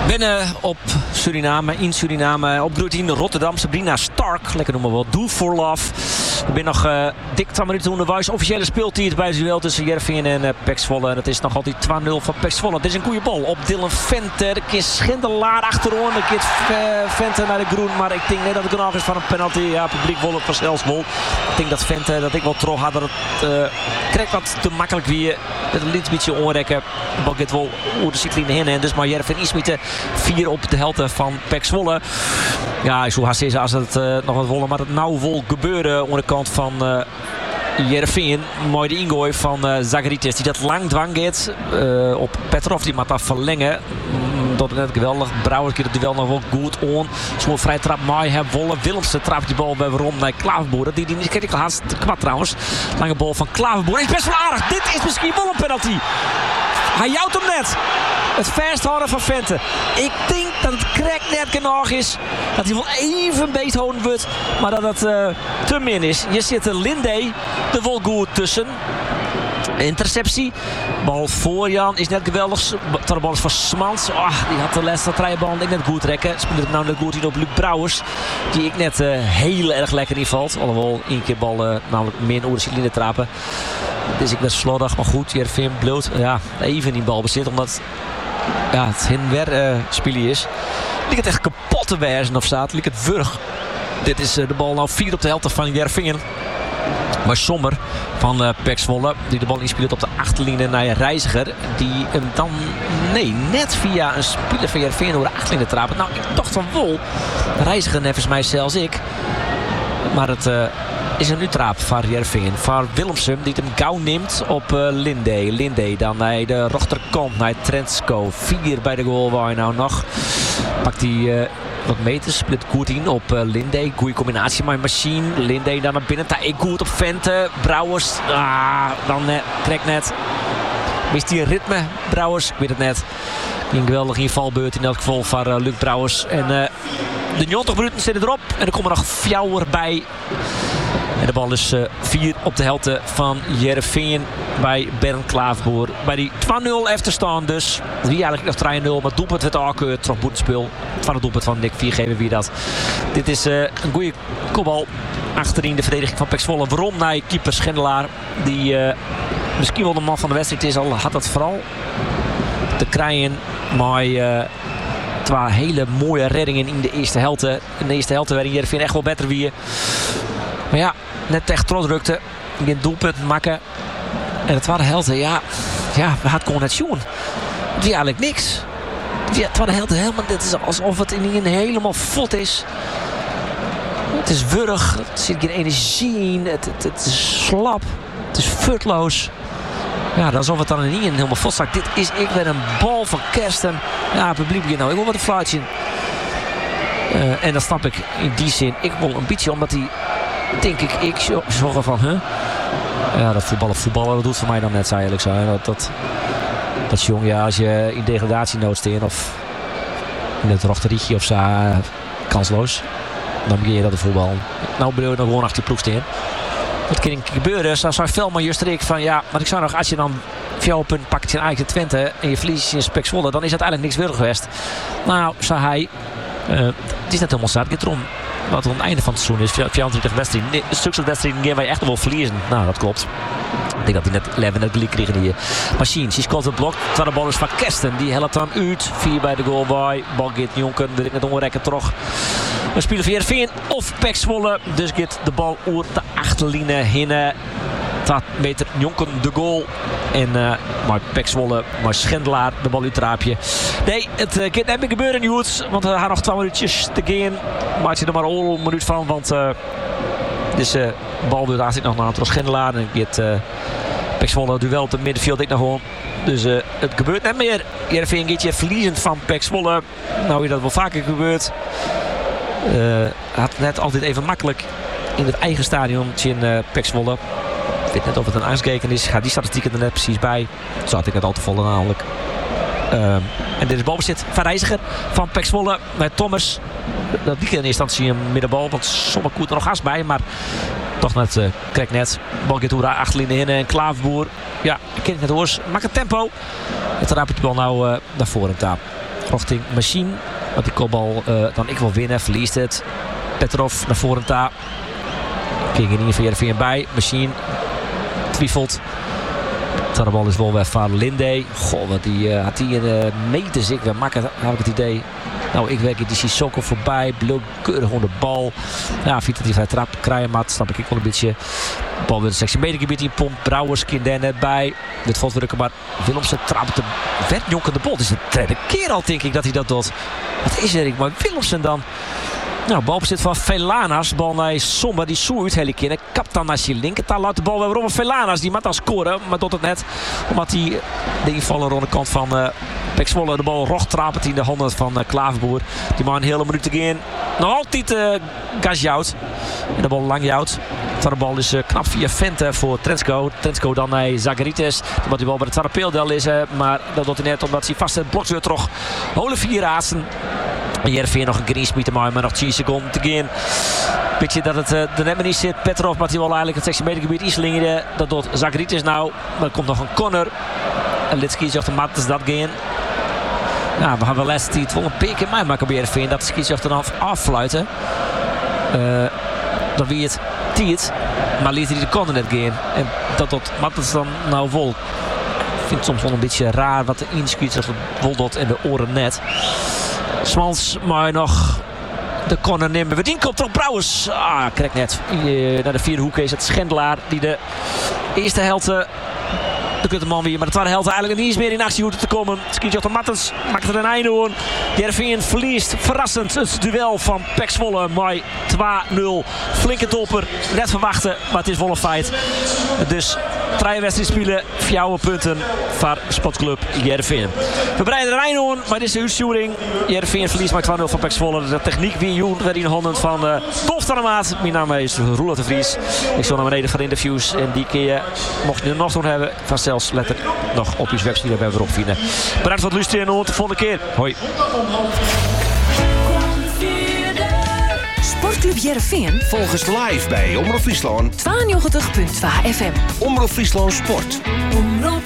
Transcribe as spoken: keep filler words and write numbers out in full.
Binnen op Suriname, in Suriname, opgroeit in Rotterdam. Sabrina Stark, lekker noemen we wel. Do for Love. Er ben nog uh, dik twaalf minuten onderwijs. Officiële speeltijd bij het duel tussen Heerenveen en uh, P E C Zwolle. En het is nog altijd twee nul van P E C Zwolle. Dit is een goede bal op Dylan Vente. De keer Schindelaar achterom. De keer Vente naar de groen. Maar ik denk net dat het nog is van een penalty. Ja, publiek wol het van Zelswol. Ik denk dat Vente, dat ik wel terug had. Dat het uh, krijgt wat te makkelijk weer. Met een licht beetje onrekken. De bal gaat wel hoe de cycline heen. En dus maar Heerenveen is met de vier op de helft van P E C Zwolle. Ja, zo haast is als het uh, nog wat wollen. Maar het nou wil gebeuren onder de kant van uh, Heerenveen. Mooi de ingooi van uh, Zagaritis. Die dat lang dwang gaat uh, op Petrov. Die moet dat verlengen. Mm, dat is net geweldig. Brouwer keert het duel nog wel goed on. Zo'n vrij trap mooi hebben wollen. Willemsen trapt die bal bij rond naar Klaverboer. Die die niet kijk ik al haast kwart trouwens. Lange bal van Klaverboer. Is best wel aardig. Dit is misschien wel een penalty. Hij jouwt hem net. Het vasthouden van Vente. Ik denk dat het krek net genoeg is. Dat hij wel even beethouden wordt. Maar dat het uh, te min is. Hier zit de Linde de wel goed tussen. Interceptie. Bal voor Jan is net geweldig. De bal is van Smans. Oh, die had de laatste trijbal ik net goed trekken. Speelt het nou net goed in op Luc Brouwers. Die ik net uh, heel erg lekker invalt. Alhoewel één keer bal uh, namelijk meer over de cilinder trappen. Dus ik ben slordig, maar goed. Heerenveen bloot. Ja, even in bal bezit. Omdat ja, het heen-weer uh, spelen is. Lijkt het echt kapot te wijzen of staat. Lijkt het wurg. Dit is uh, de bal nou vier op de helft van Heerenveen. Maar Sommer van uh, P E C Zwolle, die de bal inspeelt op de achterlijn naar Reiziger. Die hem dan, nee, net via een speler van Heerenveen door de achterlijn trappen. Nou, ik dacht van wel. Reiziger nevens mij zelfs ik. Maar het uh, is een utraap van Heerenveen. Van Willemsen die het hem gauw neemt op uh, Linde. Linde dan naar de rechterkant, naar Trensko. Vier bij de goal waar hij nou nog. Pakt hij uh, wat meters, split goed in op uh, Linde. Goeie combinatie met Machine. Linde dan naar binnen. Hij goed op Vente. Brouwers. Ah, dan uh, krijgt net. Mist hij een ritme, Brouwers? Ik weet het net. Een geweldige invalbeurt in elk geval van uh, Luc Brouwers. En uh, de negentig minuten zitten erop. En er komen nog Fjouwer bij. En de bal is uh, vier op de helft van Heerenveen bij Bernd Klaverboer. Bij die twee nul even staan dus. Wie eigenlijk nog drie nul, maar doelpunt werd ook uh, terug boetspul. Van het doelpunt van Nick Viergever wie dat. Dit is uh, een goede kopbal achterin de verdediging van P E C Zwolle. Waarom naar keeper Schendelaar. Die uh, misschien wel de man van de wedstrijd is. Al had dat vooral te krijgen. Maar uh, twee hele mooie reddingen in de eerste helft. In de eerste helft werden Heerenveen echt wel beter weer. Maar ja, net echt trots drukte. Geen doelpunt maken. En het waren helden, ja. Ja, we hadden gewoon net zien. Het is eigenlijk niks. Ja, het waren helden helemaal. Het is alsof het in helemaal fot is. Het is wurg. Er zit geen energie in. Het, het, het is slap. Het is futloos. Ja, alsof het dan in helemaal fot staat. Dit is ik weer een bal van Kersten. Ja, het publiek begint nou. Ik wil wat een fluitje. Uh, en dat snap ik in die zin. Ik wil een beetje omdat hij. Denk ik, ik zorg van, huh? Ja, dat voetballen, voetballen, dat doet voor mij dan net zo eigenlijk zo. Dat, dat, dat jong, ja, als je in degradatienood steekt of in het rochterietje of zo, uh, kansloos, dan begin je dat de voetbal. Nou bedoel je dan gewoon achter die ploeg steen. Wat kan er gebeuren? Dan zou veel maar juist ik van, ja, maar ik zou nog, als je dan vier punt pakt in eigen Twente en je verliest in P E C Zwolle, dan is dat eigenlijk niks willig geweest. Nou, zei hij, uh, het is net helemaal zat, het erom. Wat er aan het einde van het seizoen is, vierentwintig wedstrijden. Een stuk van wedstrijden gaan wij echt nog wel verliezen. Nou, dat klopt. Ik denk dat hij net leven net gelijk kregen die machines. Die scoort het blok. Tweede bal is van Kersten. Die helpt dan uit. Vier bij de goal bij. Bal gaat Jonken. Wil ik net onrekken terug. We spelen voor Heerenveen of P E C Zwolle. Dus gaat de bal over de achterlijne heen. twaalf meter Jonken de goal. En uh, maar P E C Zwolle, maar Schendelaar de bal uitraapje. Nee, het uh, gaat net meer gebeuren in Joets. Want we gaan nog twee minuutjes te gaan. Maak je er maar al een minuut van. Want uh, dus uh, de bal wordt eigenlijk nog naar het Schendelaar. En gaat uh, P E C Zwolle duel op het middenveld. Ik nog gewoon. Dus uh, het gebeurt net meer. Heerenveen gaat je verliezend van P E C Zwolle. Nou is dat wel vaker gebeurd. Uh, had net altijd even makkelijk in het eigen stadion in uh, P E C Zwolle. Ik weet net of het een aangekeken is. Gaat die statistieken er net precies bij. Zo had ik het al te volle namelijk. Uh, en dit is balbezit van Reiziger van P E C Zwolle met Thomas. Dat liep in eerste instantie een middenbal. Want sommige koert er nog gas bij. Maar toch net uh, krijgt net. Bal gaat hoe daar achterin in en Klaverboer. Ja, ik ken het net hoor. Maak het tempo. En dan raap je de bal nou uh, naar voren aan. Richting Machine. Want die kopbal uh, dan ik wil winnen. Verliest het. Petrov naar voren ta. Ging in ieder geval Heerenveen bij. Machine twijfelt. De bal is wel weg van Linde. Goh, wat die, uh, had die in de meters ik weer makken, heb ik het idee. Nou, ik werk in die Sissoko voorbij. Blok keurig onder de bal. Ja, vindt dat hij vrij trap krijgen, maar dat snap ik wel een beetje. De bal weer een zestien meter gebied in pomp. Brouwers kind daar net bij. Dit valt weer maar Willemsen trapt de wetjonkende bal. Het is de derde keer al, denk ik, dat hij dat doet. Wat is er? Maar Willemsen dan. Nou, balbezit van Velanas. Bal naar Sommer, die zoeit hele keer. Kapt dan naar zijn linkertaal. Laat de bal weer op Velanas. Die mag dan scoren, maar doet het net. Omdat hij de invaller aan de kant van uh, Pek Zwolle de bal rocht trapet in de handen van uh, Klaverboer. Die maar een hele minuut te gaan. Nog altijd uh, Gazjout. En de bal lang jout. De bal is uh, knap via Vente voor Trensko. Trensko dan naar Zagaritis. Omdat hij wel bij het Tarapeeldel is. Uh, maar dat doet hij net omdat hij vast het blokt weer terug. Hole vier raatsen. En Heerenveen nog een greenspeed te maken, maar nog tien seconden te gaan. Beetje dat het uh, er net maar niet zit. Petrov, maar hij wel eigenlijk het zestien meter gebied iets lingeren. Dat doet Zagaritis nou. Maar er komt nog een corner. En Litski zegt de mat is dat gaan. Nou, we gaan wel les die het wel een keer mij maken bij Heerenveen. Dat Ski zegt er dan affluiten. Uh, dan wie het tiert. Maar liet hij de corner net gaan. En dat doet Mattens dan nou vol. Ik vind het soms wel een beetje raar wat de inschiet zegt. Woldot en de oren net. Smans, maar nog de corner nemen. Verdien komt toch Brouwers. Ah, krijgt net. Uh, naar de vierde hoek is het Schendelaar die de eerste helft. Uh, de kunt de man weer, maar de tweede helft eigenlijk niet eens meer in actie hoeft te komen. Skietjotter Mattens maakt er een einde aan. Heerenveen verliest verrassend het duel van Pek Zwolle. Mooi twee nul. Flinke topper. Net verwachten, maar het is wel een feit. Dus drie wedstrijden spelen, vier punten voor Sportclub Heerenveen. We breiden er een aan, maar dit is de uitsturing. Heerenveen verliest maar twee nul van Pek Zwolle. De techniek weer Joen werd in de handen van uh, Dolf Tarremaat. Mijn naam is Roelof de Vries. Ik zal naar beneden voor interviews. En die kun je, mocht je er nog doen hebben, van zelfs letter nog op je website hebben we erop vinden. Bedankt voor het luisteren en tot de volgende keer. Hoi. Sportclub Heerenveen volgens live bij Omroep Friesland tweeënnegentig punt twee F M. Omroep Friesland Sport. Omroep